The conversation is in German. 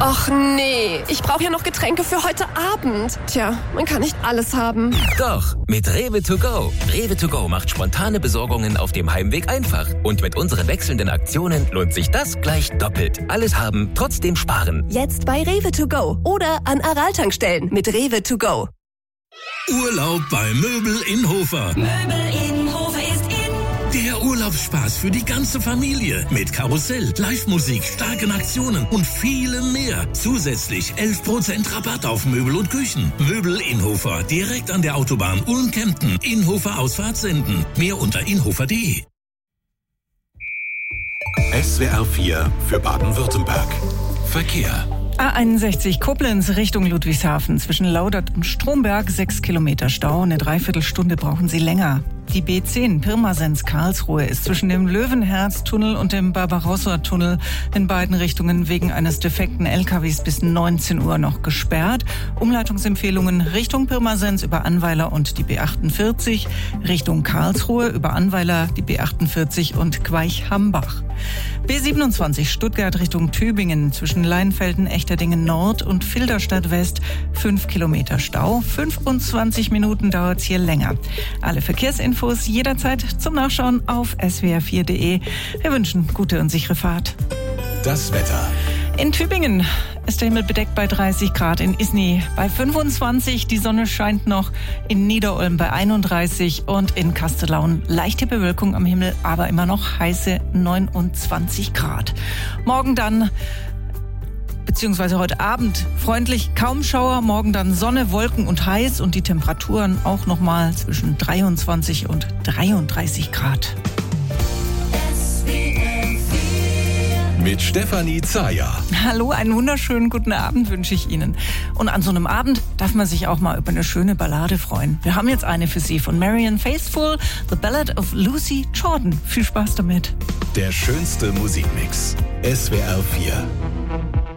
Och nee, ich brauche ja noch Getränke für heute Abend. Tja, man kann nicht alles haben. Doch, mit Rewe to go. Rewe to go macht spontane Besorgungen auf dem Heimweg einfach. Und mit unseren wechselnden Aktionen lohnt sich das gleich doppelt. Alles haben, trotzdem sparen. Jetzt bei Rewe to go oder an Aral-Tankstellen mit Rewe to go. Urlaub bei Möbel in Hofer. Möbel in Hofer ist in. Der Urlaubsspaß für die ganze Familie. Mit Karussell, Live-Musik, starken Aktionen und vielem mehr. Zusätzlich 11% Rabatt auf Möbel und Küchen. Möbel in Hofer, direkt an der Autobahn Ulm-Kempten. Inhofer Ausfahrt senden. Mehr unter inhofer.de. SWR 4 für Baden-Württemberg. Verkehr. A61 Koblenz Richtung Ludwigshafen. Zwischen Laudert und Stromberg 6 Kilometer Stau. Eine Dreiviertelstunde brauchen Sie länger. Die B10 Pirmasens Karlsruhe ist zwischen dem Löwenherz-Tunnel und dem Barbarossa-Tunnel in beiden Richtungen wegen eines defekten LKWs bis 19 Uhr noch gesperrt. Umleitungsempfehlungen Richtung Pirmasens über Annweiler und die B48, Richtung Karlsruhe über Annweiler, die B48 und Queich-Hambach. B27 Stuttgart Richtung Tübingen zwischen Leinfelden, Echterdingen Nord und Filderstadt West 5 Kilometer Stau. 25 Minuten dauert es hier länger. Alle Verkehrsinfos jederzeit zum Nachschauen auf swr4.de. Wir wünschen gute und sichere Fahrt. Das Wetter. In Tübingen ist der Himmel bedeckt bei 30 Grad, in Isny bei 25, die Sonne scheint noch, in Niederolm bei 31 und in Kastellaun leichte Bewölkung am Himmel, aber immer noch heiße 29 Grad. Morgen dann, beziehungsweise heute Abend, freundlich, kaum Schauer, morgen dann Sonne, Wolken und heiß und die Temperaturen auch nochmal zwischen 23 und 33 Grad. Mit Stefanie Zayer. Hallo, einen wunderschönen guten Abend wünsche ich Ihnen. Und an so einem Abend darf man sich auch mal über eine schöne Ballade freuen. Wir haben jetzt eine für Sie von Marianne Faithfull, The Ballad of Lucy Jordan. Viel Spaß damit. Der schönste Musikmix. SWR 4.